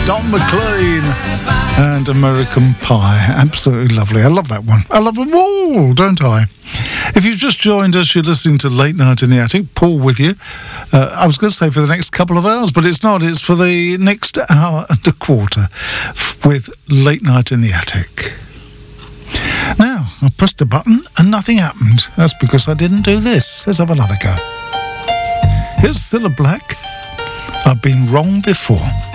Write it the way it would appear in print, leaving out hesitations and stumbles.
Don McLean and American Pie. Absolutely lovely. I love that one. I love them all, don't I? If you've just joined us, you're listening to Late Night in the Attic. Paul with you. I was going to say for the next couple of hours, but it's not. It's for the next hour and a quarter with Late Night in the Attic. Now, I pressed a button and nothing happened. That's because I didn't do this. Let's have another go. Here's Cilla Black. I've been wrong before.